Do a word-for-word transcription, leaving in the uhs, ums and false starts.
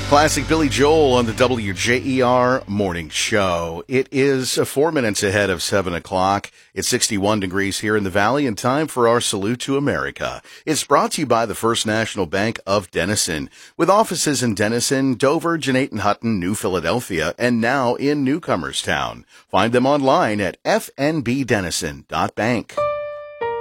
Classic Billy Joel on the W J E R Morning Show. It is uh, four minutes ahead of seven o'clock. It's sixty-one degrees here in the Valley, and time for our Salute to America. It's brought to you by the First National Bank of Denison, with offices in Denison, Dover, Jeanette Hutton, New Philadelphia, and now in Newcomerstown. Find them online at f n b denison dot bank.